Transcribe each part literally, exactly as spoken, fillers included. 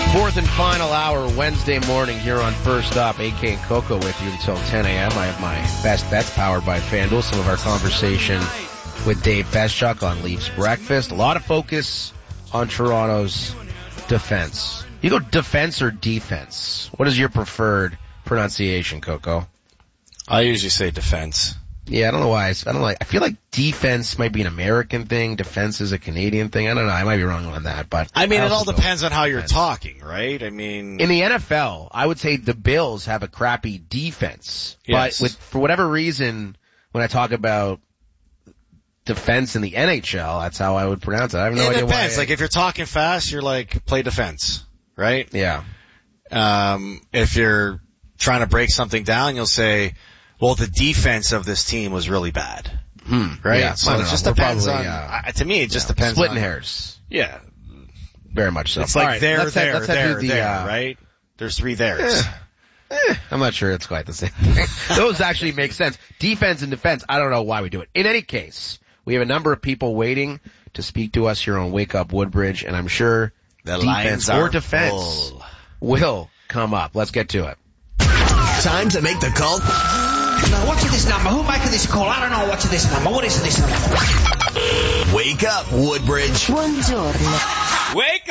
Fourth and final hour, Wednesday morning here on First Up. A K and Coco with you until ten a.m. I have my best bets powered by FanDuel. Some of our conversation with Dave Feschuk on Leafs Breakfast. A lot of focus on Toronto's defense. You go defense or defense? What is your preferred pronunciation, Coco? I usually say defense. Yeah, I don't know why. I don't like. I feel like defense might be an American thing. Defense is a Canadian thing. I don't know. I might be wrong on that, but I mean, I it all depends on how you're defense. talking, right? I mean, in the N F L, I would say the Bills have a crappy defense, yes. but with for whatever reason, when I talk about defense in the N H L, that's how I would pronounce it. I have no it idea depends. why. Like if you're talking fast, you're like play defense, right? Yeah. Um, if you're trying to break something down, you'll say, well, the defense of this team was really bad. Hmm. Right? Yeah, so I it don't know. just We're depends probably, on, uh, uh, to me, it just yeah, depends splitting on. hairs. Yeah. Very much so. It's like All right, there, let's there, head, let's head there, to the, there, uh, right? There's three theirs. Eh, eh, I'm not sure it's quite the same thing. Those actually make sense. Defense and defense, I don't know why we do it. In any case, we have a number of people waiting to speak to us here on Wake Up Woodbridge, and I'm sure The defense lines or are defense full. will come up. Let's get to it. Time to make the call. Now, what's this number? Who making this call? I don't know what's this number. What is this number? Wake up, Woodbridge. Buongiorno. Wake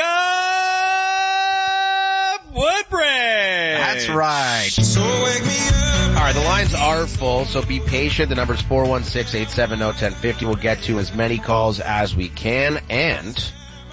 up, Woodbridge! That's right. So wake me up. All right, the lines are full, so be patient. The number's four one six, eight seven zero, one zero five zero. We'll get to as many calls as we can, and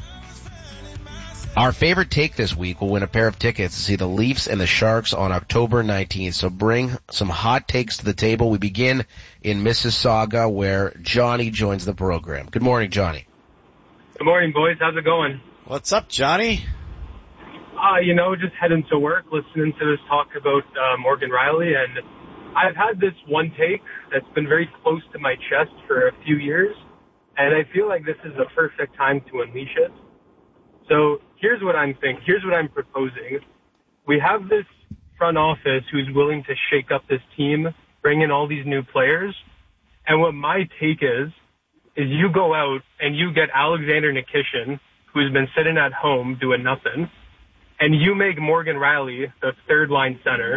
our favorite take this week will win a pair of tickets to see the Leafs and the Sharks on October nineteenth. So bring some hot takes to the table. We begin in Mississauga, where Johnny joins the program. Good morning, Johnny. Good morning, boys. How's it going? What's up, Johnny? Uh, you know, just heading to work, listening to this talk about uh, Morgan Rielly, and I've had this one take that's been very close to my chest for a few years, and I feel like this is the perfect time to unleash it. So here's what I'm thinking. Here's what I'm proposing. We have this front office who's willing to shake up this team, bring in all these new players, and what my take is, is you go out and you get Alexander Nikishin, who's been sitting at home doing nothing, and you make Morgan Rielly the third line center.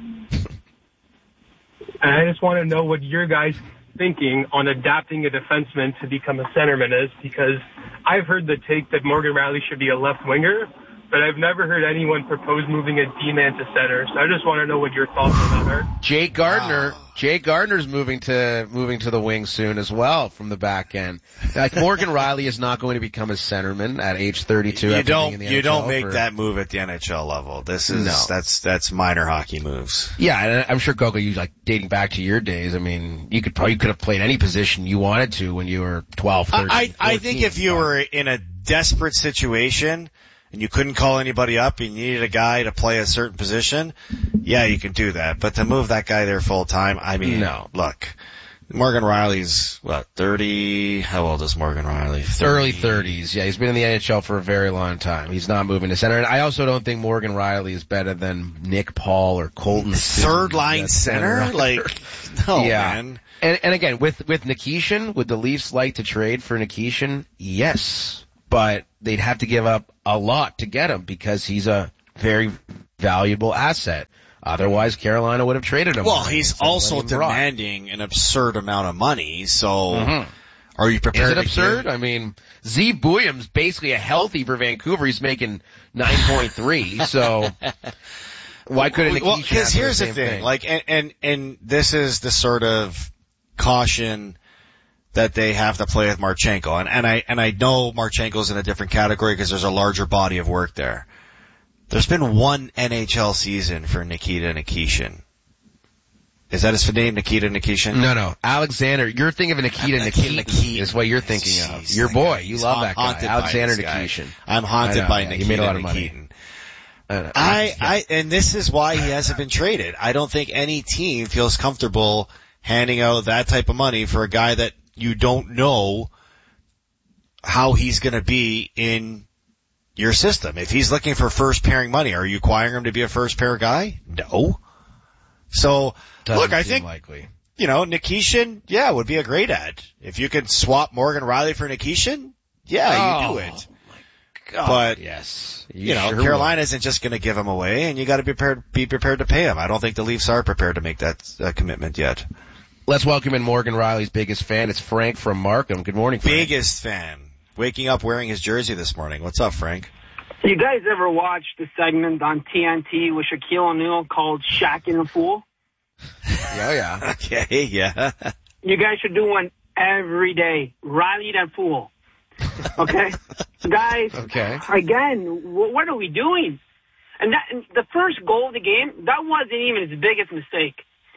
And I just want to know what your guys thinking on adapting a defenseman to become a centerman is, because I've heard the take that Morgan Rielly should be a left winger, but I've never heard anyone propose moving a D-man to center. So I just want to know what your thoughts on that are. Jay Gardner, Jay Gardner's moving to moving to the wing soon as well from the back end. Like Morgan Rielly is not going to become a centerman at age thirty-two. You after don't, being in the you N H L don't make for, that move at the N H L level. This is, No. that's, that's minor hockey moves. Yeah, and I'm sure Coco, you like dating back to your days. I mean, you could probably you could have played any position you wanted to when you were twelve, thirteen, I, I think fourteen, if you but- were in a desperate situation and you couldn't call anybody up and you needed a guy to play a certain position, yeah, you can do that. But to move that guy there full time, I mean, No. look, Morgan Rielly's, what, thirty? How old is Morgan Rielly? thirty early thirties. Yeah, he's been in the N H L for a very long time. He's not moving to center. And I also don't think Morgan Rielly is better than Nick Paul or Colton. Third line At center? Like, no, yeah. man. And, and again, with, with Nikishin, would the Leafs like to trade for Nikishin? Yes. But they'd have to give up a lot to get him because he's a very valuable asset. Otherwise, Carolina would have traded him. Well, he's Instead of also letting him rot. demanding an absurd amount of money, so Mhm. are you prepared Is it to absurd? give- I mean, Z Bouillam's basically a healthy for Vancouver. He's making nine point three, so why couldn't Nikishin Well, have because the here's the same thing, like, and, and, and this is the sort of caution that they have to play with Marchenko. And, and I, and I know Marchenko's in a different category because there's a larger body of work there. There's been one N H L season for Nikita Nikishin. Is that his name, Nikita Nikishin? No, no. Alexander, you're thinking of Nikita Nikita Nikitin Nikitin. is what you're thinking of. Jeez, Your that boy. guy. You He's love ha- that guy. haunted by Alexander this guy. Nikishin. I'm haunted I know, by yeah, Nikita he made a lot of Nikitin. money. I, know. I, I, and this is why he hasn't been traded. I don't think any team feels comfortable handing out that type of money for a guy that you don't know how he's going to be in your system. If he's looking for first pairing money, are you acquiring him to be a first pair guy? No. So, Doesn't look, I seem think, likely. you know, Nikishin, yeah, would be a great ad. If you could swap Morgan Rielly for Nikishin, yeah, you do Oh, it. Oh, but yes, you, you know, sure Carolina isn't just going to give him away, and you got to be prepared, be prepared to pay him. I don't think the Leafs are prepared to make that uh, commitment yet. Let's welcome in Morgan Riley's biggest fan. It's Frank from Markham. Good morning, Frank. Biggest fan. Waking up wearing his jersey this morning. What's up, Frank? You guys ever watch the segment on T N T with Shaquille O'Neal called Shaq and the Fool? Yeah, yeah. Okay, yeah. You guys should do one every day. Riley that fool. Okay? Guys, Okay. again, what are we doing? And that, and the first goal of the game, that wasn't even his biggest mistake.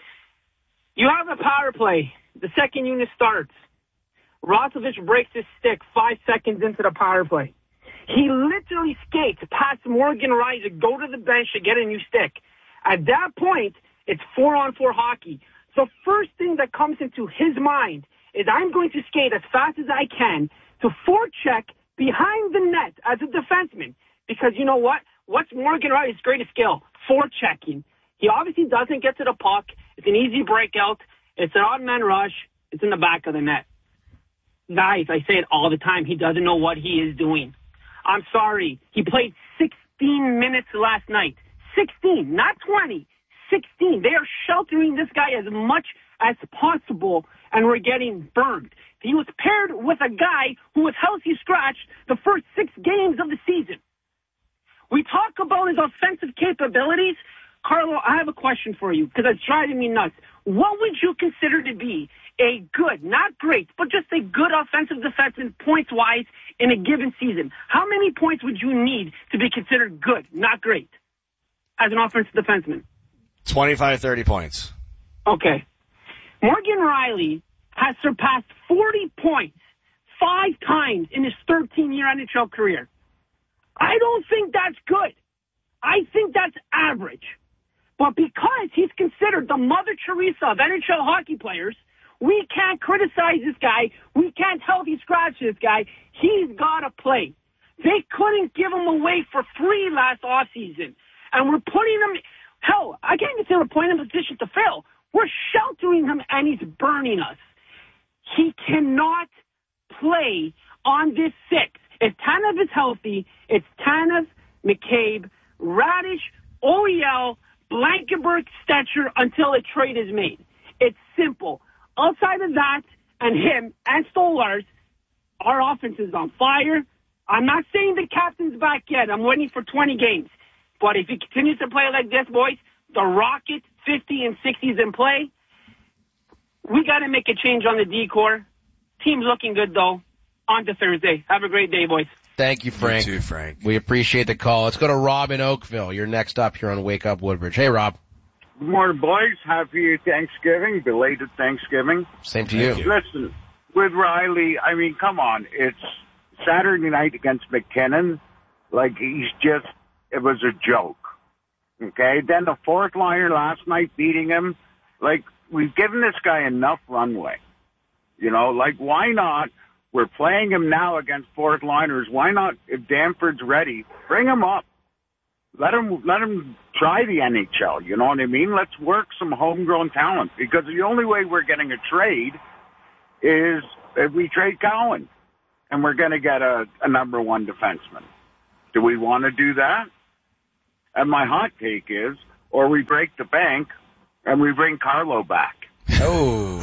You have a power play. The second unit starts. Roslovic breaks his stick five seconds into the power play. He literally skates past Morgan Riley to go to the bench to get a new stick. At that point, it's four-on-four hockey. So first thing that comes into his mind is I'm going to skate as fast as I can to forecheck behind the net as a defenseman. Because you know what? What's Morgan Riley's greatest skill? Forechecking. He obviously doesn't get to the puck. It's an easy breakout. It's an odd man rush. It's in the back of the net. Guys, I say it all the time. He doesn't know what he is doing. I'm sorry. He played sixteen minutes last night. sixteen, not twenty. sixteen. They are sheltering this guy as much as possible, and we're getting burned. He was paired with a guy who was healthy scratched the first six games of the season. We talk about his offensive capabilities. Carlo, I have a question for you because it's driving me nuts. What would you consider to be a good, not great, but just a good offensive defenseman points-wise in a given season? How many points would you need to be considered good, not great, as an offensive defenseman? twenty-five, thirty points. Okay. Morgan Riley has surpassed forty points five times in his thirteen-year N H L career. I don't think that's good. I think that's average. But because he's considered the Mother Teresa of N H L hockey players, we can't criticize this guy. We can't healthy scratch this guy. He's got to play. They couldn't give him away for free last offseason. And we're putting him, hell, I can't even say we're putting him in a position to fail. We're sheltering him, and he's burning us. He cannot play on this six. If Tanev is healthy, it's Tanev, McCabe, Radish, O E L, Blankenberg, Stetcher until a trade is made. It's simple. Outside of that, and him, and Stolarz, our offense is on fire. I'm not saying the captain's back yet. I'm waiting for twenty games. But if he continues to play like this, boys, the Rocket, fifty and sixties in play, we got to make a change on the D-core. Team's looking good, though. On to Thursday. Have a great day, boys. Thank you, Frank. You too, Frank. We appreciate the call. Let's go to Rob in Oakville. You're next up here on Wake Up Woodbridge. Hey, Rob. Good morning, boys. Happy Thanksgiving, belated Thanksgiving. Same to you. Thank you. Listen, with Riley, I mean, come on. It's Saturday night against McKinnon. Like, he's just, it was a joke. Okay? Then the fourth liner last night beating him. Like, we've given this guy enough runway. You know, like, why not? We're playing him now against fourth liners. Why not, if Danford's ready, bring him up. Let him, let him try the N H L. You know what I mean? Let's work some homegrown talent, because the only way we're getting a trade is if we trade Cowan, and we're going to get a, a number one defenseman. Do we want to do that? And my hot take is, or we break the bank and we bring Carlo back. Oh.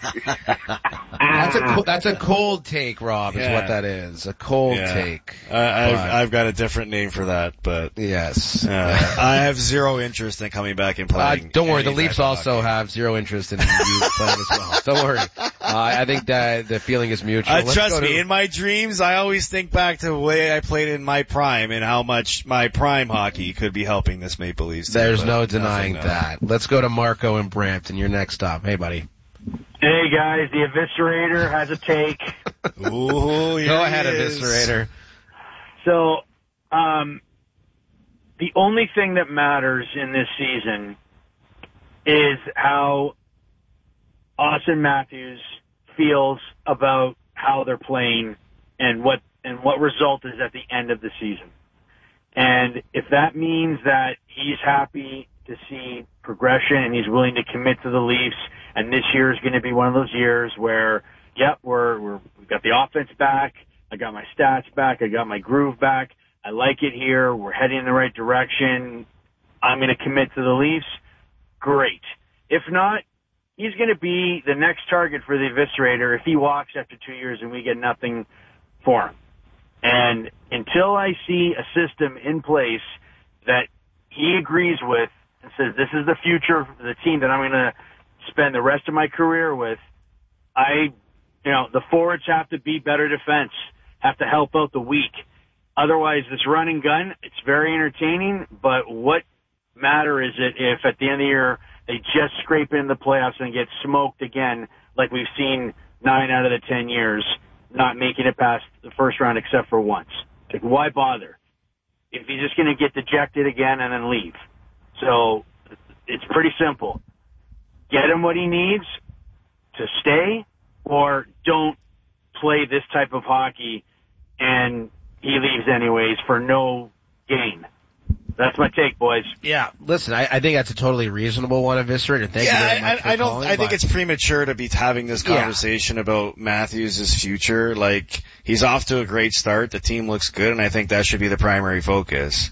That's a co- that's a cold take, Rob, is Yeah. what that is. A cold Yeah. take. I, I've, But- I've got a different name for that, but Yes. uh, I have zero interest in coming back and Uh, playing. don't worry, the any Leafs type of also hockey. have zero interest in you playing as well. Don't worry. Uh, I think that the feeling is mutual. Uh, Let's trust go me, to- in my dreams, I always think back to the way I played in my prime and how much my prime hockey could be helping this Maple Leafs team, There's but no nothing, denying no. that. Let's go to Marco in Brampton. You're next up. Hey, buddy. Hey guys, the Eviscerator has a take. Ooh, here Go he ahead, is. Eviscerator. So, um, the only thing that matters in this season is how Austin Matthews feels about how they're playing and what and what result is at the end of the season. And if that means that he's happy to see progression and he's willing to commit to the Leafs, and this year is going to be one of those years where, yep, we're, we're we've got the offense back, I got my stats back. I got my groove back. I like it here. We're heading in the right direction. I'm going to commit to the Leafs. Great. If not, he's going to be the next target for the eviscerator if he walks after two years and we get nothing for him. And until I see a system in place that he agrees with and says, this is the future of the team that I'm going to spend the rest of my career with, I, you know, the forwards have to be better defense, have to help out the weak. Otherwise, this run and gun, it's very entertaining, but what matter is it if at the end of the year they just scrape in the playoffs and get smoked again like we've seen nine out of the ten years, not making it past the first round except for once? Like, why bother if he's just going to get dejected again and then leave? So it's pretty simple. Get him what he needs to stay, or don't play this type of hockey and he leaves anyways for no gain. That's my take, boys. Yeah, listen, I, I think that's a totally reasonable one, Eviscerator. Thank yeah, you very much I, for I don't. calling, I think but... it's premature to be having this conversation yeah. about Matthews' future. Like, he's off to a great start. The team looks good, and I think that should be the primary focus.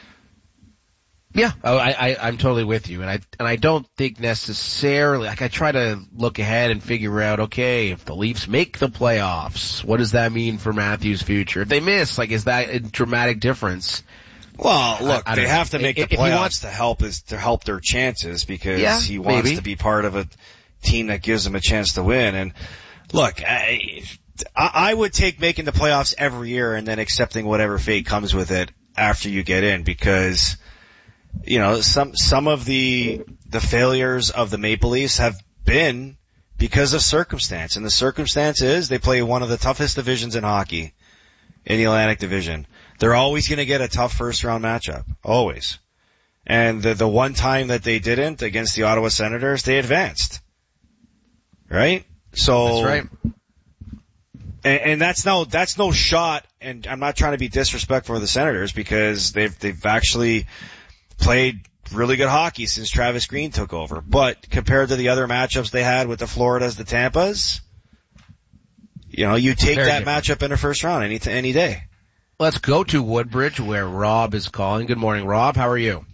Yeah, oh, I, I, I'm totally with you, and I and I don't think necessarily. Like, I try to look ahead and figure out, okay, if the Leafs make the playoffs, what does that mean for Matthews' future? If they miss, like, is that a dramatic difference? Well, look, I, I they know. have to make if, the playoffs wants, to help is to help their chances because yeah, he wants maybe. to be part of a team that gives him a chance to win. And look, I, I would take making the playoffs every year and then accepting whatever fate comes with it after you get in, because you know some some of the the failures of the Maple Leafs have been because of circumstance, and the circumstance is they play one of the toughest divisions in hockey, in the Atlantic Division. They're always going to get a tough first-round matchup. Always. And the the one time that they didn't against the Ottawa Senators, they advanced. Right? So that's right. And, and that's no that's no shot, and I'm not trying to be disrespectful for the Senators because they've they've actually played really good hockey since Travis Green took over. But compared to the other matchups they had with the Floridas, the Tampas, you know, you take Very that different. matchup in the first round any any day. Let's go to Woodbridge where Rob is calling. Good morning, Rob. How are you?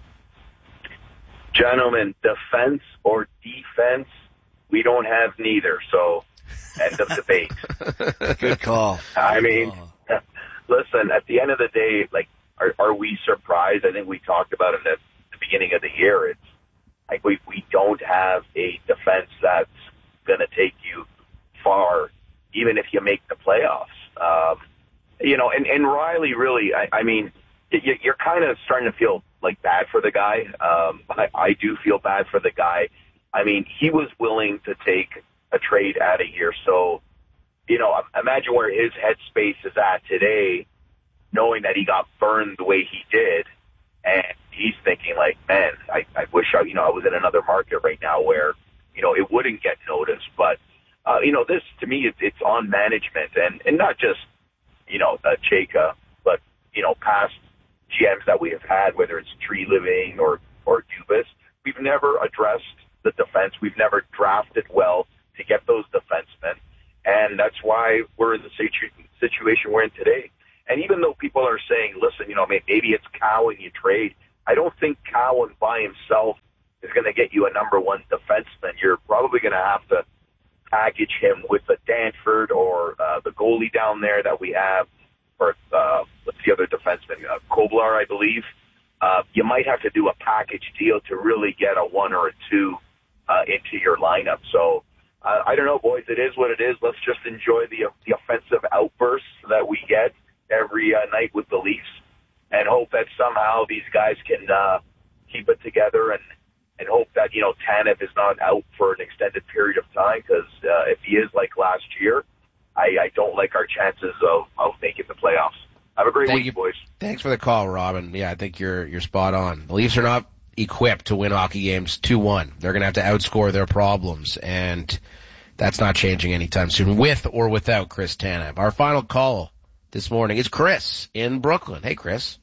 Gentlemen, defense or defense, we don't have neither, so end of debate. Good call. I mean, oh. listen, at the end of the day, like, are, are we surprised? I think we talked about it at the beginning of the year. It's like we, we don't have a defense that's going to take you far, even if you make the playoffs. Um, You know, and, and Riley really, I, I mean, you, you're kind of starting to feel like bad for the guy. Um, I, I do feel bad for the guy. I mean, he was willing to take a trade out of here. So, you know, imagine where his headspace is at today, knowing that he got burned the way he did. And he's thinking like, man, I, I wish I, you know, I was in another market right now where, you know, it wouldn't get noticed. But, uh, you know, this to me, it's, it's on management and, and not just, you know, uh, Chayka, but, you know, past G Ms that we have had, whether it's Tree Living or, or Dubas, we've never addressed the defense. We've never drafted well to get those defensemen. And that's why we're in the situ- situation we're in today. And even though people are saying, listen, you know, maybe it's Cowan you trade, I don't think Cowan by himself is going to get you a number one defenseman. You're probably going to have to package him with a Danford or uh, the goalie down there that we have, or uh, what's the other defenseman, uh, Koblar, I believe. Uh, you might have to do a package deal to really get a one or a two uh, into your lineup. So uh, I don't know, boys. It is what it is. Let's just enjoy the the offensive outbursts that we get every uh, night with the Leafs, and hope that somehow these guys can uh, keep it together and. And hope that, you know, Tanev is not out for an extended period of time, because uh, if he is like last year, I, I don't like our chances of, of making the playoffs. Have a great Thank week, you. boys. Thanks for the call, Robin. Yeah, I think you're you're spot on. The Leafs are not equipped to win hockey games two one. They're going to have to outscore their problems, and that's not changing anytime soon, with or without Chris Tanev. Our final call this morning is Chris in Brooklyn. Hey, Chris.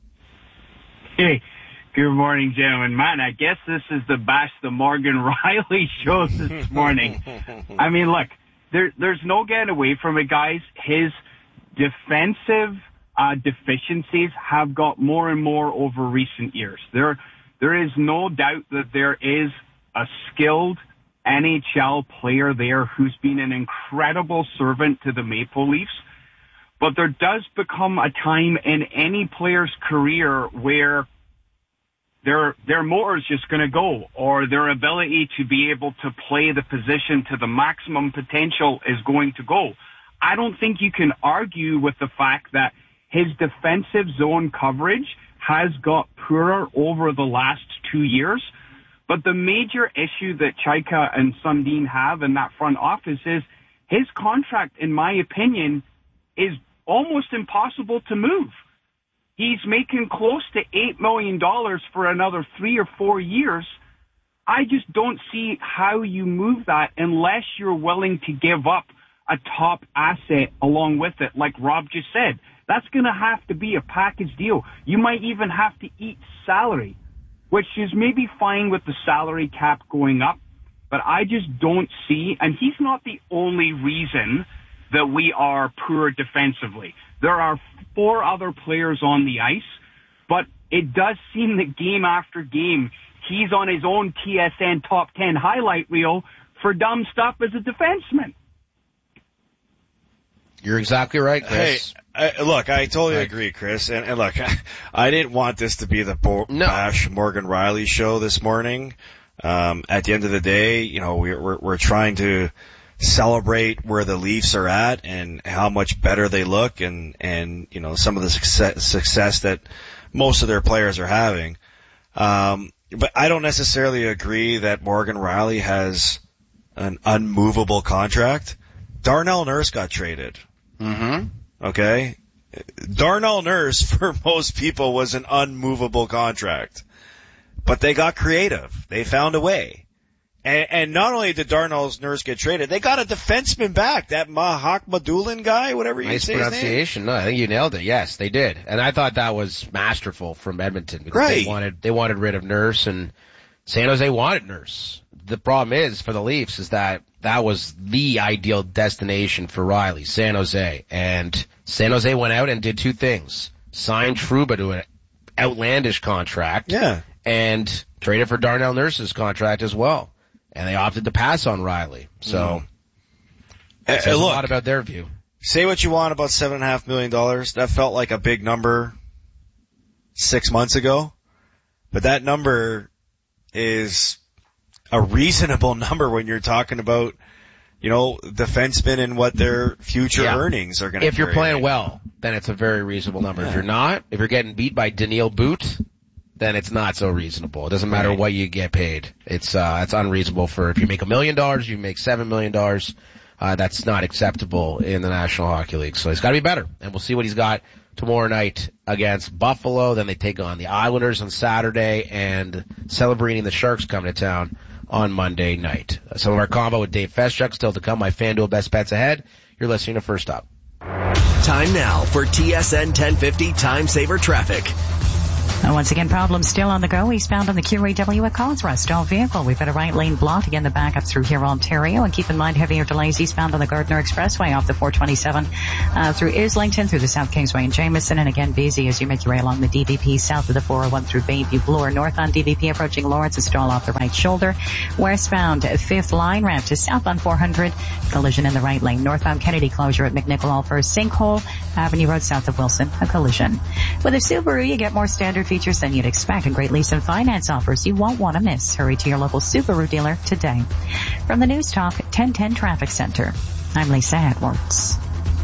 Hey. Good morning, gentlemen. Man, I guess this is the Bash the Morgan Riley show this morning. I mean, look, there, there's no getting away from it, guys. His defensive uh, deficiencies have got more and more over recent years. There, there is no doubt that there is a skilled N H L player there who's been an incredible servant to the Maple Leafs. But there does become a time in any player's career where their their motor is just going to go, or their ability to be able to play the position to the maximum potential is going to go. I don't think you can argue with the fact that his defensive zone coverage has got poorer over the last two years. But the major issue that Chaika and Sundin have in that front office is his contract, in my opinion, is almost impossible to move. He's making close to eight million dollars for another three or four years. I just don't see how you move that unless you're willing to give up a top asset along with it, like Rob just said. That's going to have to be a package deal. You might even have to eat salary, which is maybe fine with the salary cap going up, but I just don't see, and he's not the only reason that we are poor defensively. There are four other players on the ice, but it does seem that game after game, he's on his own T S N top ten highlight reel for dumb stuff as a defenseman. You're exactly right, Chris. Hey, I, look, I totally agree, Chris. And, and look, I, I didn't want this to be the Bo- no. Bash Morgan Riley show this morning. Um, at the end of the day, you know, we're, we're, we're trying to celebrate where the Leafs are at and how much better they look and, and, you know, some of the success, success that most of their players are having. Um, but I don't necessarily agree that Morgan Riley has an unmovable contract. Darnell Nurse got traded. Mm-hmm. Okay? Darnell Nurse, for most people, was an unmovable contract. But they got creative. They found a way. And, and not only did Darnell Nurse get traded, they got a defenseman back. That Mahak Madulin guy, whatever you nice say his name. pronunciation. No, I think you nailed it. Yes, they did. And I thought that was masterful from Edmonton. Because right. They wanted, they wanted rid of Nurse, and San Jose wanted Nurse. The problem is, for the Leafs, is that that was the ideal destination for Riley, San Jose. And San Jose went out and did two things. Signed Trouba to an outlandish contract. Yeah. And traded for Darnell Nurse's contract as well. And they opted to pass on Riley. So, mm. it says uh, look, a lot about their view. Say what you want about seven and a half million dollars. That felt like a big number six months ago. But that number is a reasonable number when you're talking about, you know, defensemen and what their future yeah. earnings are going to be. If you're playing well, then it's a very reasonable number. Yeah. If you're not, if you're getting beat by Daniil Boot, then it's not so reasonable. It doesn't matter right. what you get paid. It's, uh, it's unreasonable for, if you make a million dollars, you make seven million dollars, uh, that's not acceptable in the National Hockey League. So he's gotta be better. And we'll see what he's got tomorrow night against Buffalo. Then they take on the Islanders on Saturday, and celebrating the Sharks coming to town on Monday night. Some of our combo with Dave Feschuk still to come. My FanDuel best bets ahead. You're listening to First Up. Time now for T S N ten fifty Time Saver Traffic. And once again, problems still on the go. Eastbound on the Q A W at Cosra. Stall vehicle. We've got a right lane block. Again, the backup through here, Ontario. And keep in mind, heavier delays eastbound on the Gardner Expressway off the four twenty-seven uh, through Islington, through the South Kingsway and Jameson. And again, busy as you make your way along the D V P south of the four oh one through Bayview Bloor. North on D V P approaching Lawrence. A stall off the right shoulder. Westbound, fifth line ramp to south on four hundred. Collision in the right lane. Northbound Kennedy closure at McNichol for a sinkhole. Avenue Road south of Wilson. A collision. With a Subaru, you get more standard features than you'd expect and great lease and finance offers you won't want to miss. Hurry to your local Subaru dealer today. From the News Talk ten ten Traffic Center, I'm Lisa Edwards.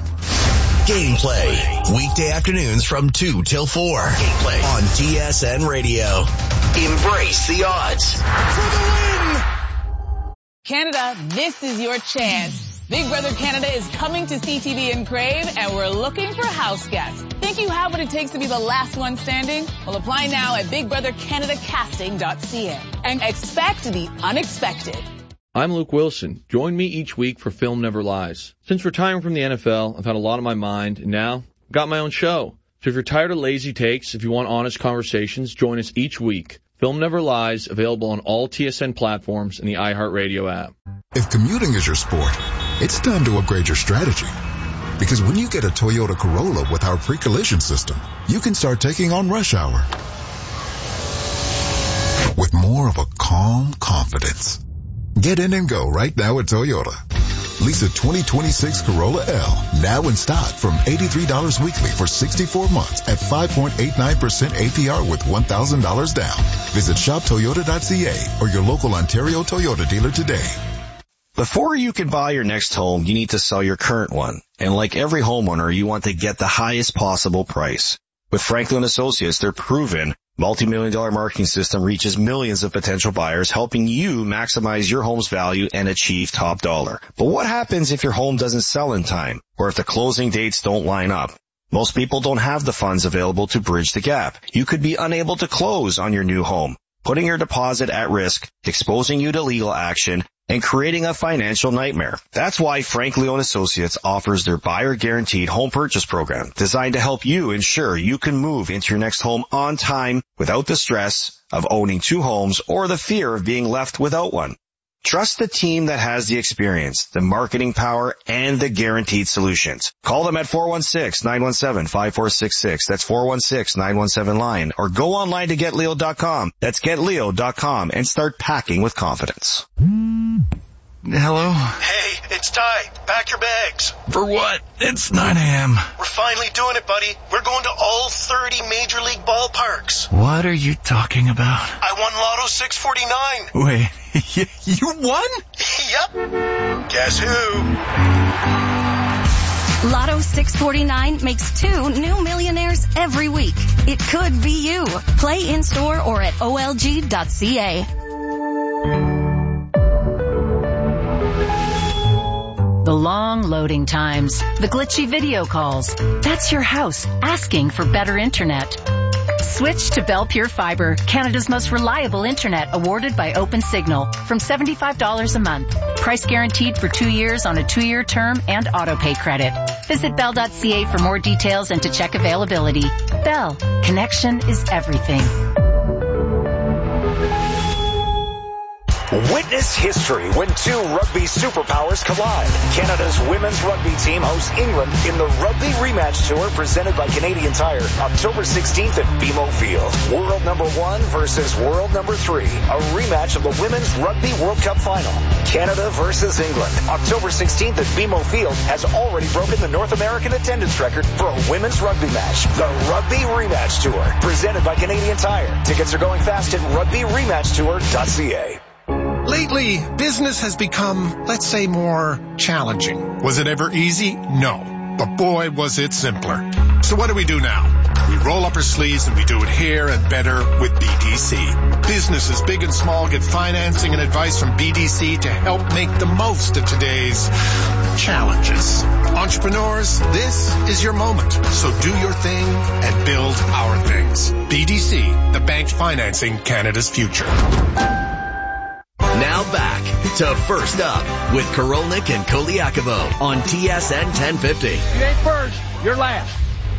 Gameplay. Weekday afternoons from two till four. Gameplay on T S N Radio. Embrace the odds. For the win! Canada, this is your chance. Big Brother Canada is coming to C T V and Crave, and we're looking for house guests. Think you have what it takes to be the last one standing? Well, apply now at big brother canada casting dot c a and expect the unexpected. I'm Luke Wilson. Join me each week for Film Never Lies. Since retiring from the N F L, I've had a lot on my mind, and now I've got my own show. So if you're tired of lazy takes, if you want honest conversations, join us each week. Film Never Lies, available on all T S N platforms and the iHeartRadio app. If commuting is your sport, it's time to upgrade your strategy. Because when you get a Toyota Corolla with our pre-collision system, you can start taking on rush hour with more of a calm confidence. Get in and go right now at Toyota. Lease a twenty twenty-six Corolla L now in stock from eighty-three dollars weekly for sixty-four months at five point eight nine percent A P R with one thousand dollars down. Visit shop toyota dot c a or your local Ontario Toyota dealer today. Before you can buy your next home, you need to sell your current one. And like every homeowner, you want to get the highest possible price. With Franklin Associates, their proven multi-million dollar marketing system reaches millions of potential buyers, helping you maximize your home's value and achieve top dollar. But what happens if your home doesn't sell in time, or if the closing dates don't line up? Most people don't have the funds available to bridge the gap. You could be unable to close on your new home, putting your deposit at risk, exposing you to legal action, and creating a financial nightmare. That's why Frank Leone Associates offers their Buyer Guaranteed Home Purchase Program, designed to help you ensure you can move into your next home on time without the stress of owning two homes or the fear of being left without one. Trust the team that has the experience, the marketing power, and the guaranteed solutions. Call them at four one six, nine one seven, five four six six. That's four one six, nine one seven, LION. Or go online to get leo dot com. That's get leo dot com and start packing with confidence. Hello? Hey, it's Ty. Pack your bags. For what? It's nine a.m. We're finally doing it, buddy. We're going to all thirty Major League ballparks. What are you talking about? I won Lotto six forty-nine. Wait, you won? Yep. Guess who? Lotto six forty-nine makes two new millionaires every week. It could be you. Play in-store or at O L G dot C A. The long loading times, the glitchy video calls. That's your house asking for better internet. Switch to Bell Pure Fiber, Canada's most reliable internet, awarded by OpenSignal, from seventy-five dollars a month. Price guaranteed for two years on a two-year term and auto-pay credit. Visit bell dot c a for more details and to check availability. Bell, connection is everything. Witness history when two rugby superpowers collide. Canada's women's rugby team hosts England in the Rugby Rematch Tour presented by Canadian Tire, October sixteenth at B M O Field. World number one versus world number three. A rematch of the Women's Rugby World Cup Final. Canada versus England. October sixteenth at B M O Field has already broken the North American attendance record for a women's rugby match. The Rugby Rematch Tour, presented by Canadian Tire. Tickets are going fast at rugby rematch tour dot c a. Lately, business has become, let's say, more challenging. Was it ever easy? No. But boy, was it simpler. So what do we do now? We roll up our sleeves and we do it here and better with B D C. Businesses big and small get financing and advice from B D C to help make the most of today's challenges. Entrepreneurs, this is your moment. So do your thing and build our things. B D C, the bank financing Canada's future. Now back to First Up with Korolnik and Koliakovo on T S N ten fifty. You ain't first, you're last.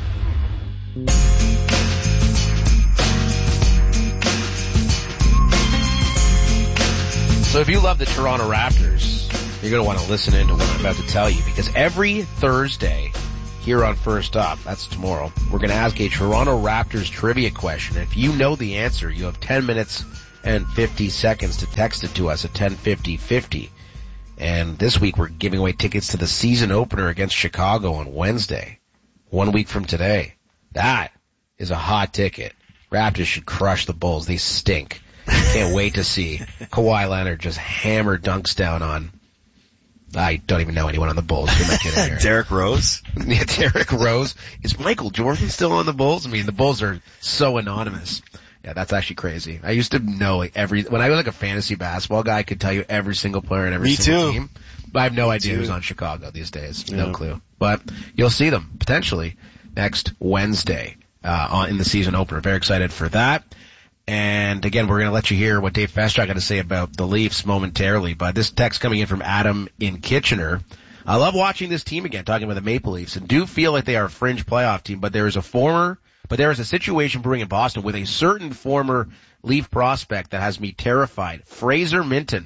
So if you love the Toronto Raptors, you're going to want to listen in to what I'm about to tell you, because every Thursday here on First Up, that's tomorrow, we're going to ask a Toronto Raptors trivia question. If you know the answer, you have ten minutes and fifty seconds to text it to us at ten fifty fifty. And this week we're giving away tickets to the season opener against Chicago on Wednesday, one week from today. That is a hot ticket. Raptors should crush the Bulls. They stink. Can't wait to see Kawhi Leonard just hammer dunks down on, I don't even know anyone on the Bulls. Who am I kidding here? Derrick Rose? Yeah, Derrick Rose. Is Michael Jordan still on the Bulls? I mean, the Bulls are so anonymous. Yeah, that's actually crazy. I used to know like every, when I was like a fantasy basketball guy, I could tell you every single player in every Me single too. team. But I have no Me idea too. who's on Chicago these days. Yeah. No clue. But you'll see them potentially next Wednesday, uh, on, in the season opener. Very excited for that. And again, we're going to let you hear what Dave Festrach got to say about the Leafs momentarily. But this text coming in from Adam in Kitchener. I love watching this team again, talking about the Maple Leafs, and do feel like they are a fringe playoff team, but there is a former, but there is a situation brewing in Boston with a certain former Leaf prospect that has me terrified. Fraser Minton,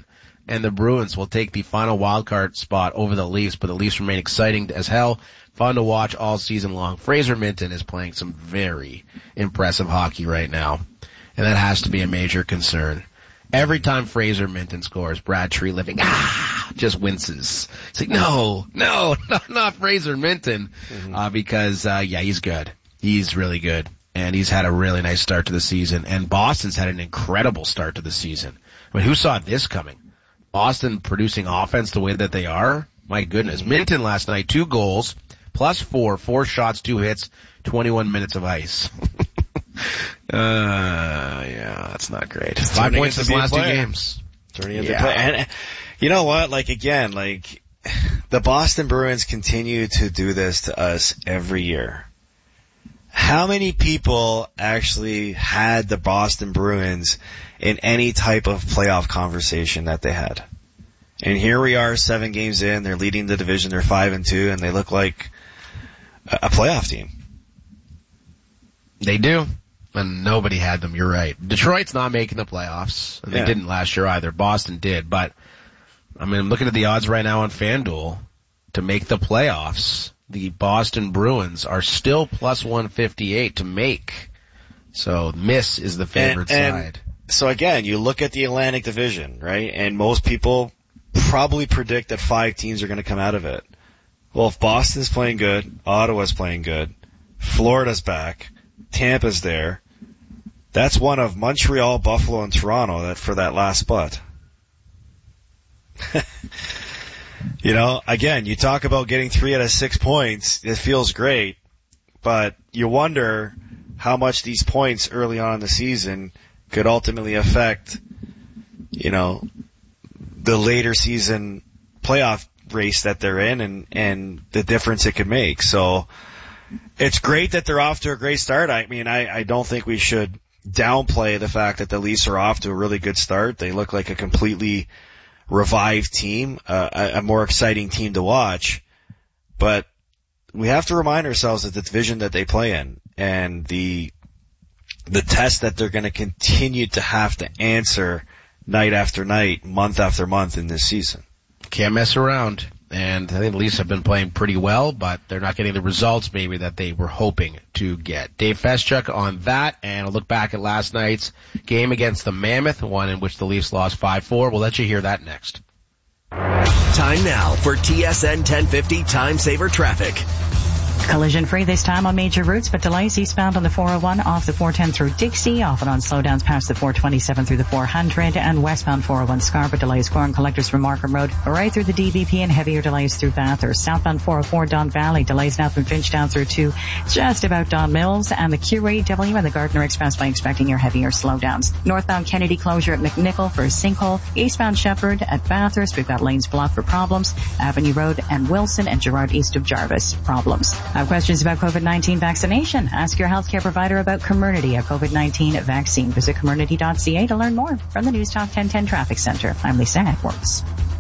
and the Bruins will take the final wildcard spot over the Leafs, but the Leafs remain exciting as hell. Fun to watch all season long. Fraser Minten is playing some very impressive hockey right now, and that has to be a major concern. Every time Fraser Minten scores, Brad Treliving, ah, just winces. It's like, no, no, not, not Fraser Minten, mm-hmm. uh, because, uh, yeah, he's good. He's really good. And he's had a really nice start to the season. And Boston's had an incredible start to the season. I mean, who saw this coming? Boston producing offense the way that they are? My goodness. Minten last night, two goals, plus four, four shots, two hits, twenty-one minutes of ice. Uh, yeah, that's not great. Five points in the last two games. Turning into play. And you know what? Like, again, like, the Boston Bruins continue to do this to us every year. How many people actually had the Boston Bruins in any type of playoff conversation that they had? And here we are, seven games in, they're leading the division, they're five and two, and they look like a playoff team. They do. And nobody had them, you're right. Detroit's not making the playoffs. And they Yeah. didn't last year either. Boston did. But, I mean, I'm looking at the odds right now on FanDuel to make the playoffs. The Boston Bruins are still plus one fifty-eight to make. So, miss is the favorite and, side. And so again, you look at the Atlantic Division, right? And most people probably predict that five teams are going to come out of it. Well, if Boston's playing good, Ottawa's playing good, Florida's back, Tampa's there, that's one of Montreal, Buffalo, and Toronto that for that last spot. You know, again, you talk about getting three out of six points. It feels great, but you wonder how much these points early on in the season could ultimately affect, you know, the later season playoff race that they're in and, and the difference it could make. So it's great that they're off to a great start. I mean, I, I don't think we should downplay the fact that the Leafs are off to a really good start. They look like a completely revived team, uh, a, a more exciting team to watch. But we have to remind ourselves of the division that they play in and the the test that they're going to continue to have to answer night after night, month after month in this season. Can't mess around. And I think the Leafs have been playing pretty well, but they're not getting the results maybe that they were hoping to get. Dave Feschuk on that, and a look back at last night's game against the Mammoth, one in which the Leafs lost five four. We'll let you hear that next. Time now for T S N ten fifty Time Saver Traffic. Collision free this time on major routes, but delays eastbound on the four oh one off the four ten through Dixie, off and on slowdowns past the four twenty-seven through the four hundred, and westbound four oh one Scarborough delays corn collectors from Markham Road right through the D V P, and heavier delays through Bathurst. Southbound four oh four Don Valley delays now from Finch down through to just about Don Mills, and the Q A W and the Gardner Expressway expecting your heavier slowdowns. Northbound Kennedy closure at McNichol for a sinkhole. Eastbound Shepherd at Bathurst, we've got lanes blocked for problems. Avenue Road and Wilson and Girard east of Jarvis, problems. Have questions about COVID nineteen vaccination? Ask your healthcare provider about Comirnaty, a COVID nineteen vaccine. Visit Comirnaty dot c a to learn more. From the News Talk ten ten Traffic Center, I'm Lisa Edwards.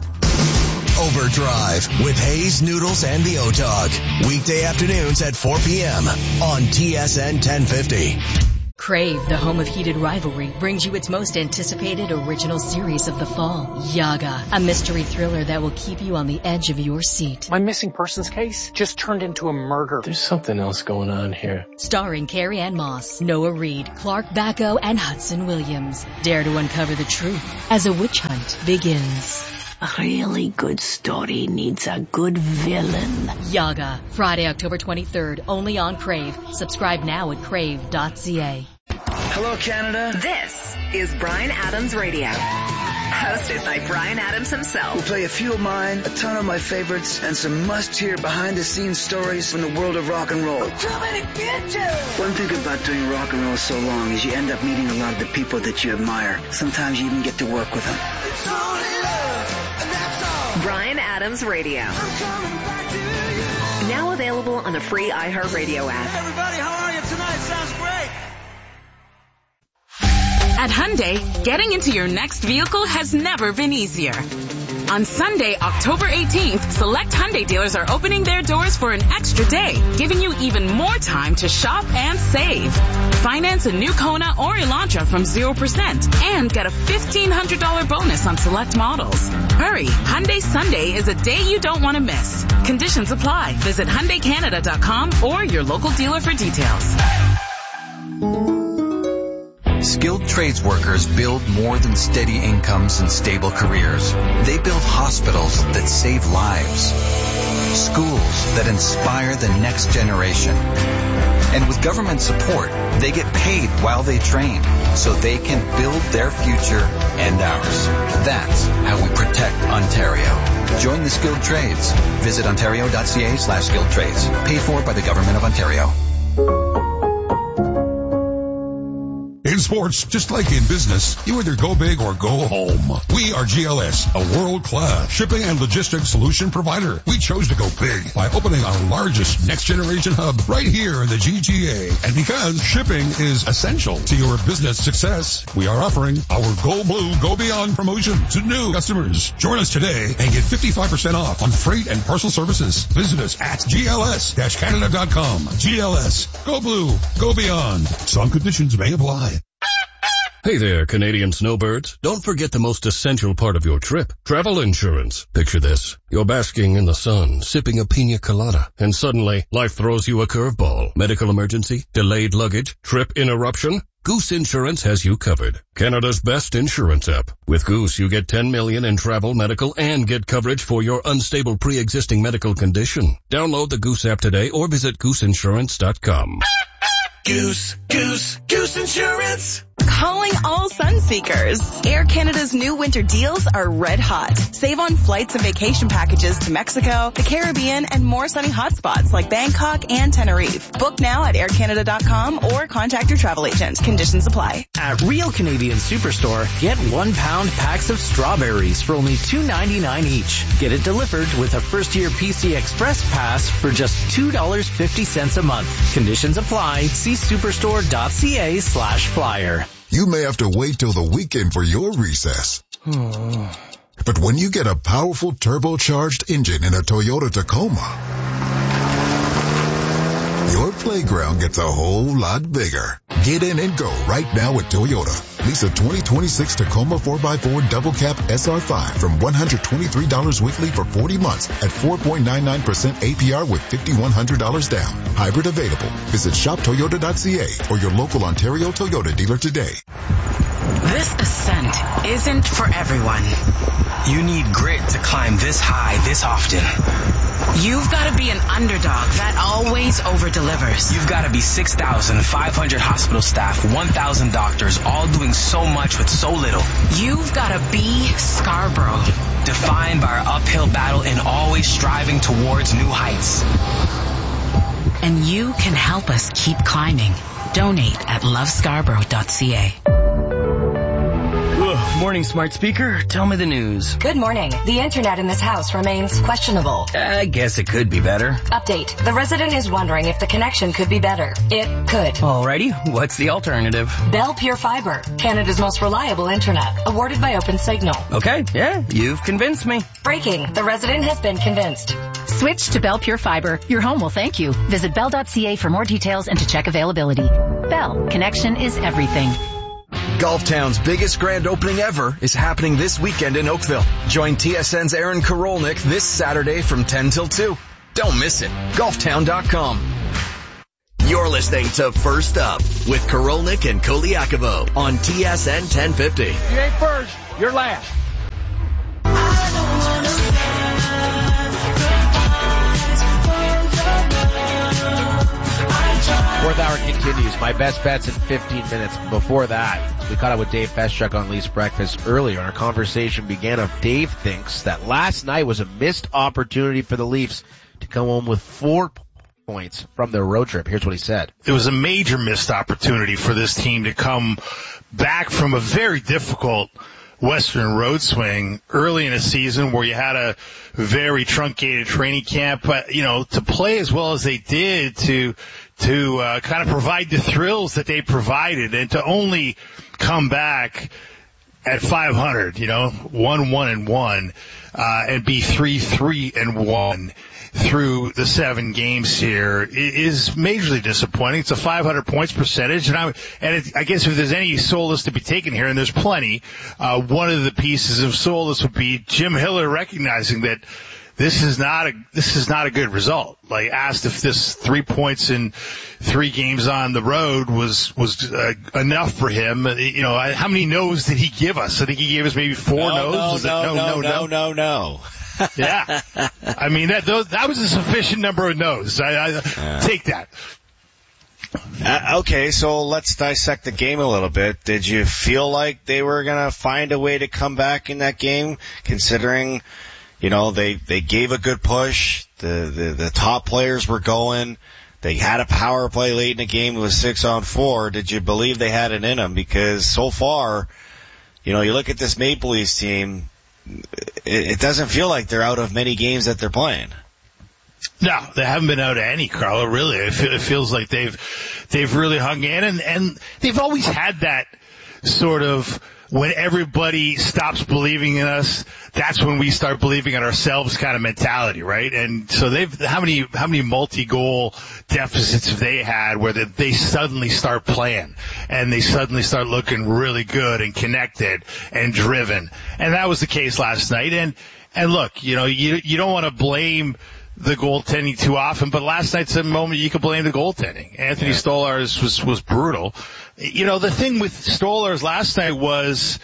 Overdrive with Hayes, Noodles, and the O-Dog. Weekday afternoons at four p.m. on T S N ten fifty. Crave, the home of heated rivalry, brings you its most anticipated original series of the fall, Yaga, a mystery thriller that will keep you on the edge of your seat. My missing persons case just turned into a murder. There's something else going on here. Starring Carrie Ann Moss, Noah Reid, Clark Bacco, and Hudson Williams. Dare to uncover the truth as a witch hunt begins. A really good story needs a good villain. Yaga, Friday, October twenty-third, only on Crave. Subscribe now at crave dot c a. Hello, Canada. This is Bryan Adams Radio, hosted by Bryan Adams himself. We'll play a few of mine, a ton of my favorites, and some must-hear behind-the-scenes stories from the world of rock and roll. I'm coming to get you. One thing about doing rock and roll so long is you end up meeting a lot of the people that you admire. Sometimes you even get to work with them. It's only love, and that's all. Bryan Adams Radio. I'm coming back to you. Now available on the free iHeartRadio app. Hey, everybody, how are you tonight? Sounds great. At Hyundai, getting into your next vehicle has never been easier. On Sunday, October eighteenth, select Hyundai dealers are opening their doors for an extra day, giving you even more time to shop and save. Finance a new Kona or Elantra from zero percent and get a fifteen hundred dollars bonus on select models. Hurry, Hyundai Sunday is a day you don't want to miss. Conditions apply. Visit Hyundai Canada dot com or your local dealer for details. Skilled trades workers build more than steady incomes and stable careers. They build hospitals that save lives, schools that inspire the next generation. And with government support, they get paid while they train so they can build their future and ours. That's how we protect Ontario. Join the skilled trades. Visit ontario.ca slash skilled trades. Paid for by the Government of Ontario. In sports, just like in business, you either go big or go home. We are G L S, a world-class shipping and logistics solution provider. We chose to go big by opening our largest next-generation hub right here in the G T A. And because shipping is essential to your business success, we are offering our Go Blue, Go Beyond promotion to new customers. Join us today and get fifty-five percent off on freight and parcel services. Visit us at G L S Canada dot com. G L S, Go Blue, Go Beyond. Some conditions may apply. Hey there, Canadian snowbirds. Don't forget the most essential part of your trip, travel insurance. Picture this. You're basking in the sun, sipping a pina colada, and suddenly life throws you a curveball. Medical emergency, delayed luggage, trip interruption. Goose Insurance has you covered. Canada's best insurance app. With Goose, you get ten million dollars in travel, medical, and get coverage for your unstable pre-existing medical condition. Download the Goose app today or visit goose insurance dot com. Goose, Goose, Goose Insurance. Calling all sun seekers. Air Canada's new winter deals are red hot. Save on flights and vacation packages to Mexico, the Caribbean, and more sunny hotspots like Bangkok and Tenerife. Book now at air canada dot com or contact your travel agent. Conditions apply. At Real Canadian Superstore, get one pound packs of strawberries for only two ninety-nine each. Get it delivered with a first year P C Express pass for just two dollars and fifty cents a month. Conditions apply. See superstore.ca slash flyer. You may have to wait till the weekend for your recess. But when you get a powerful turbocharged engine in a Toyota Tacoma, your playground gets a whole lot bigger. Get in and go right now at Toyota. Lease a twenty twenty-six Tacoma four by four Double Cab S R five from one hundred twenty-three dollars weekly for forty months at four point nine nine percent A P R with five thousand one hundred dollars down. Hybrid available. Visit shop toyota dot c a or your local Ontario Toyota dealer today. This ascent isn't for everyone. You need grit to climb this high this often. You've got to be an underdog that always over-delivers. You've got to be six thousand five hundred hospital staff, one thousand doctors, all doing so much with so little. You've got to be Scarborough, defined by our uphill battle and always striving towards new heights. And you can help us keep climbing. Donate at love scarborough dot c a. Morning, smart speaker. Tell me the news. Good morning. The internet in this house remains questionable. I guess it could be better. Update. The resident is wondering if the connection could be better. It could. Alrighty. What's the alternative? Bell Pure Fiber, Canada's most reliable internet, awarded by OpenSignal. Okay. Yeah, you've convinced me. Breaking. The resident has been convinced. Switch to Bell Pure Fiber. Your home will thank you. Visit bell dot c a for more details and to check availability. Bell. Connection is everything. Golftown's biggest grand opening ever is happening this weekend in Oakville. Join T S N's Aaron Karolnik this Saturday from ten till two. Don't miss it. golftown dot com. You're listening to First Up with Karolnik and Koliakovo on T S N ten fifty. You ain't first, you're last. Fourth hour continues. My best bets in fifteen minutes. Before that, we caught up with Dave Feschuk on Leafs Breakfast earlier. Our conversation began of Dave thinks that last night was a missed opportunity for the Leafs to come home with four points from their road trip. Here's what he said. It was a major missed opportunity for this team to come back from a very difficult Western road swing early in a season where you had a very truncated training camp, but, you know, to play as well as they did, to to uh, kind of provide the thrills that they provided, and to only come back at five hundred, you know, one, one, and one, uh, and be three, three, and one through the seven games here is majorly disappointing. It's a five hundred points percentage, and I and it, I guess if there's any solace to be taken here, and there's plenty, uh, one of the pieces of solace would be Jim Hiller recognizing that this is not a this is not a good result. Like, asked if this three points in three games on the road was was uh, enough for him. You know, how many no's did he give us? I think he gave us maybe four no, no's. No, no, no, no, no, no, no. Yeah, I mean that those, that was a sufficient number of no's. I, I yeah. take that. Uh, okay, so let's dissect the game a little bit. Did you feel like they were gonna find a way to come back in that game, considering, you know, they they gave a good push. The the, the top players were going. They had a power play late in the game. It was six on four. Did you believe they had it in them? Because so far, you know, you look at this Maple Leafs team. It doesn't feel like they're out of many games that they're playing. No, they haven't been out of any, Carlo, really. It feels like they've they've really hung in, and, and they've always had that sort of, when everybody stops believing in us, that's when we start believing in ourselves kind of mentality, right? And so they've, how many, how many multi-goal deficits have they had where they, they suddenly start playing and they suddenly start looking really good and connected and driven? And that was the case last night. And, and look, you know, you, you don't want to blame the goaltending too often, but last night's a moment you could blame the goaltending. Anthony yeah. Stolarz was, was brutal. You know, the thing with Stolarz last night was,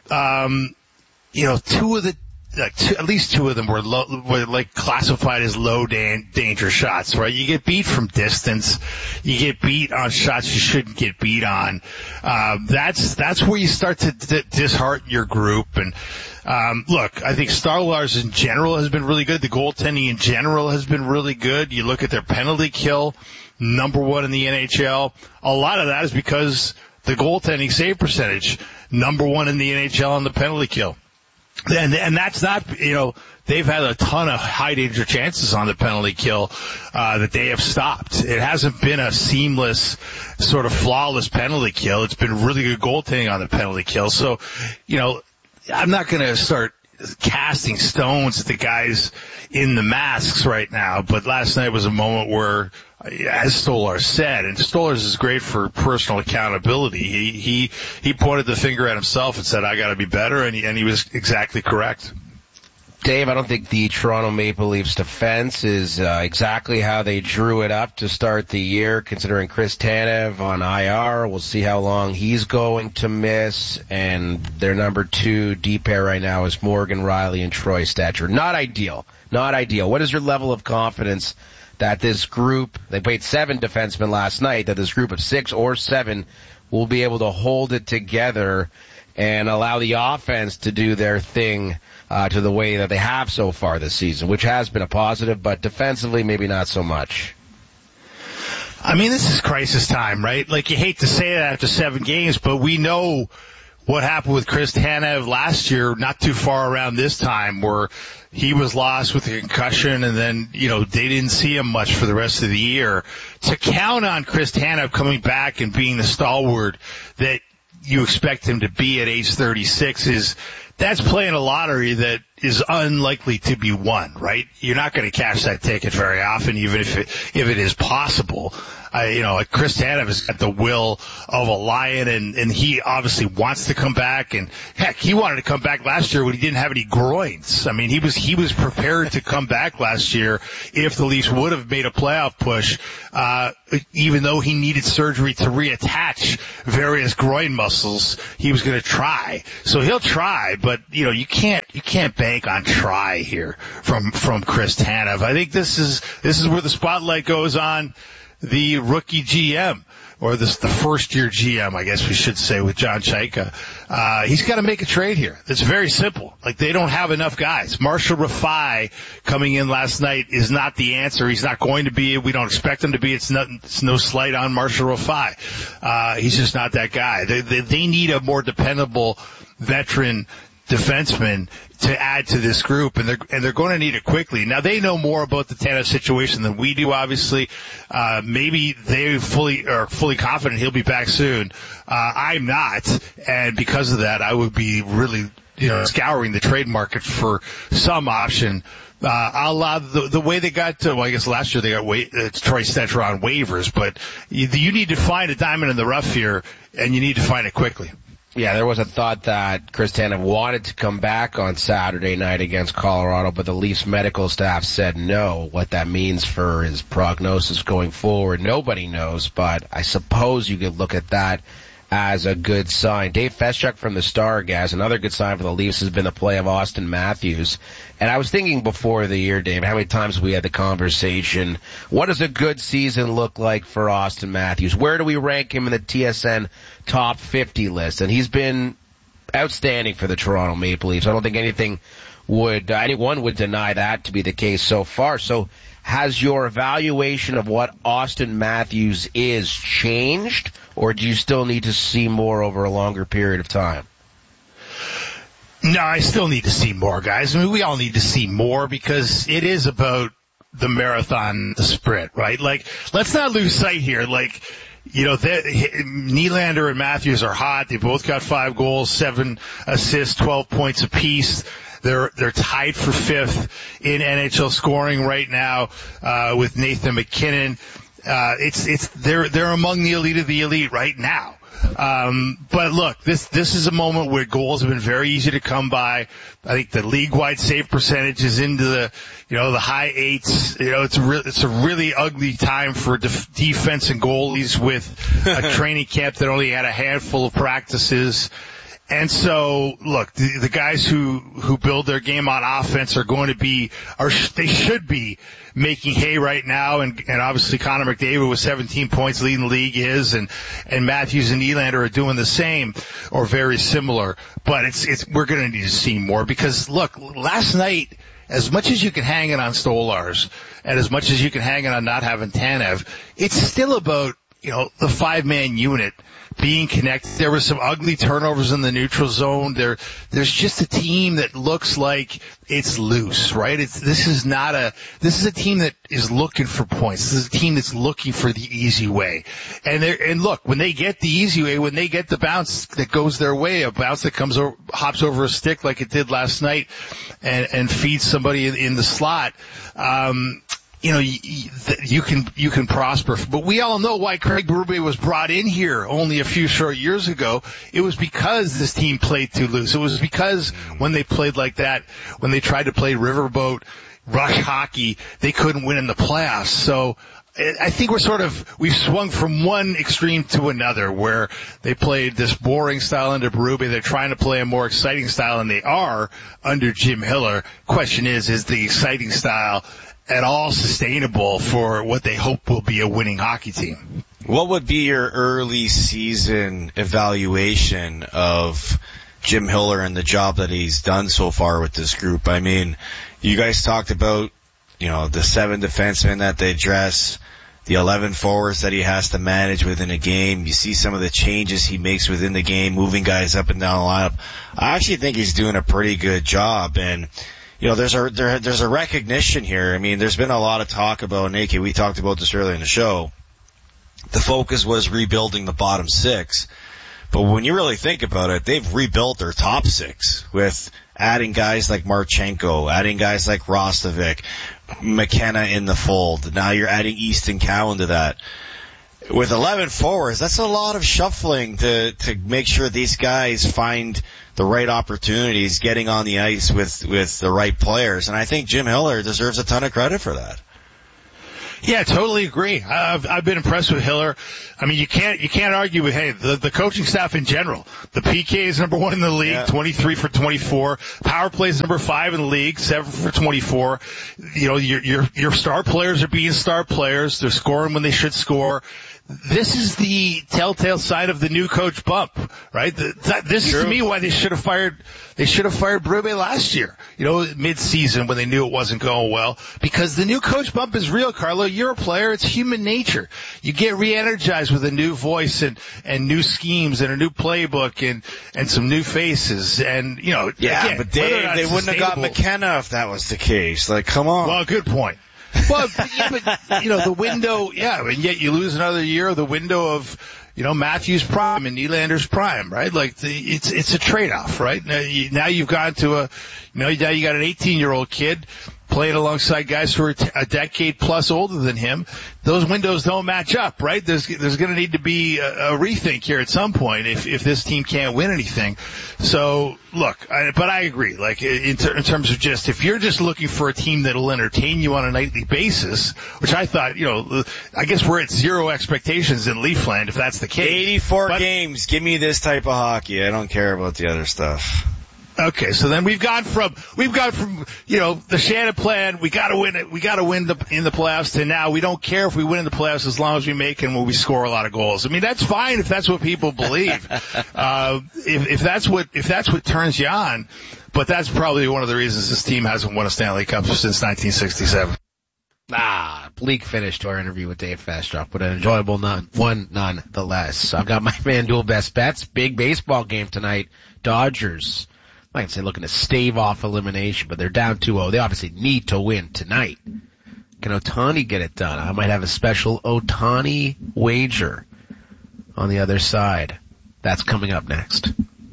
um, you know, two of the, like two, at least two of them were low, were like classified as low dan- danger shots, right? You get beat from distance. You get beat on shots you shouldn't get beat on. Uh, that's, that's where you start to d- dishearten your group. And, um, look, I think Stolarz in general has been really good. The goaltending in general has been really good. You look at their penalty kill, number one in the N H L. A lot of that is because the goaltending save percentage, number one in the N H L on the penalty kill. And, and that's not, you know, they've had a ton of high danger chances on the penalty kill, uh, that they have stopped. It hasn't been a seamless, sort of flawless penalty kill. It's been really good goaltending on the penalty kill. So, you know, I'm not going to start casting stones at the guys in the masks right now, but last night was a moment where, as Stolarz said, and Stolarz is great for personal accountability. He he he pointed the finger at himself and said, "I got to be better," and he, and he was exactly correct. Dave, I don't think the Toronto Maple Leafs defense is uh, exactly how they drew it up to start the year, considering Chris Tanev on I R. We'll see how long he's going to miss. And their number two deep pair right now is Morgan Rielly and Troy Stecher. Not ideal. Not ideal. What is your level of confidence that this group, they played seven defensemen last night, that this group of six or seven will be able to hold it together and allow the offense to do their thing uh, to the way that they have so far this season, which has been a positive, but defensively maybe not so much? I mean, this is crisis time, right? Like, you hate to say that after seven games, but we know what happened with Chris Tanev last year, not too far around this time, where he was lost with a concussion, and then, you know, they didn't see him much for the rest of the year. To count on Chris Tanev coming back and being the stalwart that you expect him to be at age thirty-six is, that's playing a lottery that is unlikely to be won, right? You're not going to cash that ticket very often, even if it, if it is possible. I, you know, like Chris Tanev has got the will of a lion, and, and he obviously wants to come back. And heck, he wanted to come back last year when he didn't have any groins. I mean, he was, he was prepared to come back last year if the Leafs would have made a playoff push, uh, even though he needed surgery to reattach various groin muscles. He was going to try. So he'll try, but, you know, you can't, you can't bank on try here from, from Chris Tanev. I think this is, this is where the spotlight goes on the rookie G M, or this, the first year G M, I guess we should say, with John Chayka. Uh, he's got to make a trade here. It's very simple. Like, they don't have enough guys. Marshall Rafai coming in last night is not the answer. He's not going to be. We don't expect him to be. It's not, it's no slight on Marshall Rafai. Uh, he's just not that guy. They, they, they need a more dependable veteran defensemen to add to this group, and they're and they're going to need it quickly. Now they know more about the Tanev situation than we do. Obviously, uh, maybe they fully are fully confident he'll be back soon. Uh, I'm not, and because of that, I would be really, you know, scouring the trade market for some option. Uh, I'll allow the, the way they got to, well, I guess last year they got wa- uh, Troy Stecher on waivers, but you, you need to find a diamond in the rough here, and you need to find it quickly. Yeah, there was a thought that Chris Tanev wanted to come back on Saturday night against Colorado, but the Leafs medical staff said no. What that means for his prognosis going forward, nobody knows, but I suppose you could look at that as a good sign. Dave Feschuk from the Star-Gas, another good sign for the Leafs has been the play of Austin Matthews. And I was thinking before the year, Dave, how many times we had the conversation, what does a good season look like for Austin Matthews? Where do we rank him in the T S N top fifty list? And he's been outstanding for the Toronto Maple Leafs. I don't think anything would, anyone would deny that to be the case so far. So has your evaluation of what Austin Matthews is changed, or do you still need to see more over a longer period of time? No, I still need to see more, guys. I mean, we all need to see more because it is about the marathon, the sprint, right? Like, let's not lose sight here. Like, you know, Nylander and Matthews are hot. They both got five goals, seven assists, twelve points apiece. They're they're tied for fifth in N H L scoring right now uh, with Nathan McKinnon. Uh, it's it's they're they're among the elite of the elite right now. Um, but look, this this is a moment where goals have been very easy to come by. I think the league-wide save percentage is into the, you know, the high eights. You know, it's a re- it's a really ugly time for def- defense and goalies with a training camp that only had a handful of practices. And so, look, the, the guys who, who build their game on offense are going to be, or sh- they should be making hay right now. And, and obviously Connor McDavid with seventeen points leading the league is, and, and Matthews and Nylander are doing the same or very similar. But it's, it's, we're going to need to see more because look, last night, as much as you can hang it on Stolarz and as much as you can hang it on not having Tanev, it's still about, you know, the five-man unit being connected. There were some ugly turnovers in the neutral zone. There, there's just a team that looks like it's loose, right? It's, this is not a, this is a team that is looking for points. This is a team that's looking for the easy way. And they and look, when they get the easy way, when they get the bounce that goes their way, a bounce that comes over, hops over a stick like it did last night and, and feeds somebody in, in the slot, um, you know, you, you can, you can prosper. But we all know why Craig Berube was brought in here only a few short years ago. It was because this team played too loose. It was because when they played like that, when they tried to play riverboat, rush hockey, they couldn't win in the playoffs. So I think we're sort of, we've swung from one extreme to another where they played this boring style under Berube. They're trying to play a more exciting style, and they are under Jim Hiller. Question is, is the exciting style at all sustainable for what they hope will be a winning hockey team? What would be your early season evaluation of Jim Hiller and the job that he's done so far with this group? I mean, you guys talked about, you know, the seven defensemen that they dress, the eleven forwards that he has to manage within a game. You see some of the changes he makes within the game, moving guys up and down the lineup. I actually think he's doing a pretty good job. And you know, there's a there, there's a recognition here. I mean, there's been a lot of talk about, N A K, we talked about this earlier in the show. The focus was rebuilding the bottom six. But when you really think about it, they've rebuilt their top six with adding guys like Marchenko, adding guys like Roslovic, McKenna in the fold. Now you're adding Easton Cowan to that. With eleven forwards, that's a lot of shuffling to, to make sure these guys find the right opportunities, getting on the ice with, with the right players. And I think Jim Hiller deserves a ton of credit for that. Yeah, totally agree. I've, I've been impressed with Hiller. I mean, you can't, you can't argue with, hey, the, the coaching staff in general. The P K is number one in the league, yeah. twenty-three for twenty-four. Power play is number five in the league, seven for twenty-four. You know, your, your, your star players are being star players. They're scoring when they should score. this is the telltale sign of the new coach bump, right? The, that, this True. is to me why they should have fired, they should have fired Berube last year, you know, mid-season when they knew it wasn't going well, because the new coach bump is real, Carlo. You're a player. It's human nature. You get re-energized with a new voice and, and new schemes and a new playbook and, and some new faces. And, you know, yeah, again, but Dave, they wouldn't have got McKenna if that was the case. Like, come on. Well, good point. Well, yeah, but, you know, the window, yeah, and yet you lose another year of the window of, you know, Matthews prime and Nylander's prime, right? Like, the, it's, it's a trade-off, right? Now, you, now you've gone to a, you know, now you got an eighteen-year-old kid playing alongside guys who are t- a decade plus older than him. Those windows don't match up, right? There's, there's going to need to be a, a rethink here at some point if, if this team can't win anything. So, look, I, but I agree. Like, in, ter- in terms of just, if you're just looking for a team that'll entertain you on a nightly basis, which I thought, you know, I guess we're at zero expectations in Leafland if that's the case. eighty-four but, games. Give me this type of hockey. I don't care about the other stuff. Okay, so then we've gone from we've gone from you know the Shannon plan, we got to win it, we got to win the, in the playoffs, to now we don't care if we win in the playoffs as long as we make and when we score a lot of goals. I mean, that's fine if that's what people believe. uh, if, if that's what if that's what turns you on, but that's probably one of the reasons this team hasn't won a Stanley Cup since nineteen sixty-seven. Ah, bleak finish to our interview with Dave Feschuk, but an enjoyable none, one nonetheless. I've got my FanDuel best bets. Big baseball game tonight. Dodgers. I can say looking to stave off elimination, but they're down two oh. They obviously need to win tonight. Can Ohtani get it done? I might have a special Ohtani wager on the other side. That's coming up next.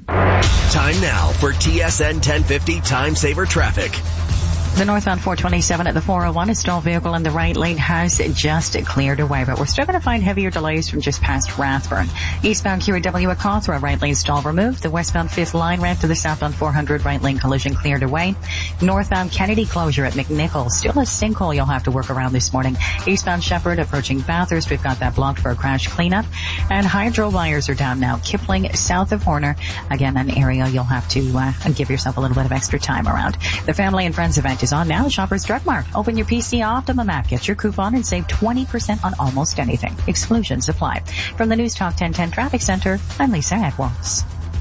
Time now for T S N ten fifty Time Saver Traffic. The northbound four twenty-seven at the four oh one, a stalled vehicle in the right lane has just cleared away, but we're still going to find heavier delays from just past Rathburn. Eastbound Q A W at Cawthra, right lane stall removed. The westbound fifth line ramp to the southbound four hundred, right lane collision cleared away. Northbound Kennedy closure at McNichol, still a sinkhole you'll have to work around this morning. Eastbound Shepherd approaching Bathurst, we've got that blocked for a crash cleanup. And hydro wires are down now. Kipling south of Horner, again an area you'll have to uh, give yourself a little bit of extra time around. The Family and Friends event is on now. Shoppers Drug Mart. Open your P C Optimum app, get your coupon, and save twenty percent on almost anything. Exclusions apply. From the News Talk ten ten Traffic Center, I'm Lisa Edwards.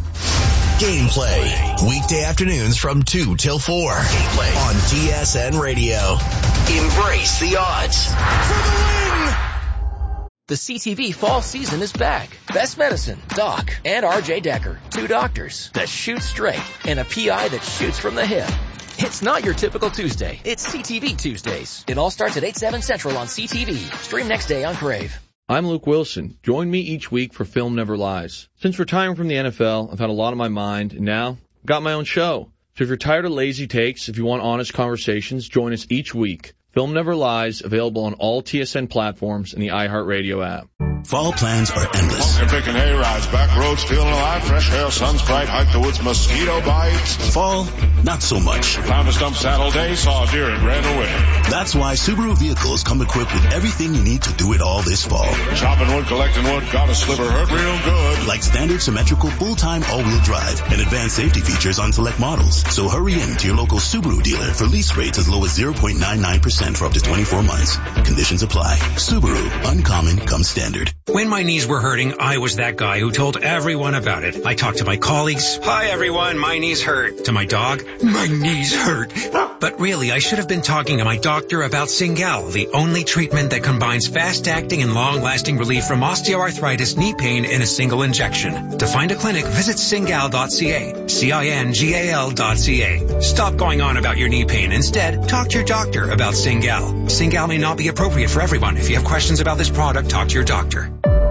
Gameplay. Weekday afternoons from two till four. Gameplay on T S N Radio. Embrace the odds. For the win! The C T V fall season is back. Best Medicine, Doc, and R J Decker. Two doctors that shoot straight and a P I that shoots from the hip. It's not your typical Tuesday. It's C T V Tuesdays. It all starts at eight, seven Central on C T V. Stream next day on Crave. I'm Luke Wilson. Join me each week for Film Never Lies. Since retiring from the N F L, I've had a lot on my mind, and now I've got my own show. So if you're tired of lazy takes, if you want honest conversations, join us each week. Film Never Lies, available on all T S N platforms and the iHeartRadio app. Fall plans are endless. Pumpkin picking hay rides, back roads feeling alive, fresh air, sun's bright, hike the woods, mosquito bites. Fall, not so much. Found a stump saddle day, saw a deer and ran away. That's why Subaru vehicles come equipped with everything you need to do it all this fall. Chopping wood, collecting wood, got a sliver, hurt real good. Like standard symmetrical full-time all-wheel drive and advanced safety features on select models. So hurry in to your local Subaru dealer for lease rates as low as zero point nine nine percent for up to twenty-four months. Conditions apply. Subaru, uncommon comes standard. When my knees were hurting, I was that guy who told everyone about it. I talked to my colleagues. Hi everyone, my knees hurt. To my dog, my knees hurt. But really, I should have been talking to my doctor about Cingal, the only treatment that combines fast-acting and long-lasting relief from osteoarthritis knee pain in a single injection. To find a clinic, visit cingal dot c a. C I N G A L dot C A. Stop going on about your knee pain. Instead, talk to your doctor about Cingal. Cingal may not be appropriate for everyone. If you have questions about this product, talk to your doctor.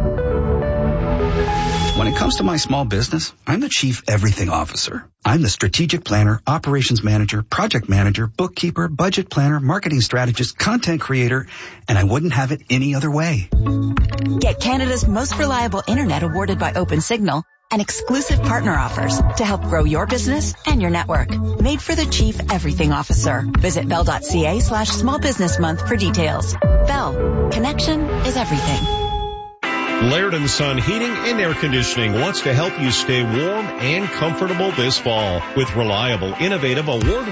When it comes to my small business, I'm the Chief Everything Officer. I'm the strategic planner, operations manager, project manager, bookkeeper, budget planner, marketing strategist, content creator, and I wouldn't have it any other way. Get Canada's most reliable internet awarded by OpenSignal and exclusive partner offers to help grow your business and your network. Made for the Chief Everything Officer. Visit bell dot c a slash small business month for details. Bell. Connection is everything. Laird and Son Heating and Air Conditioning wants to help you stay warm and comfortable this fall with reliable, innovative, award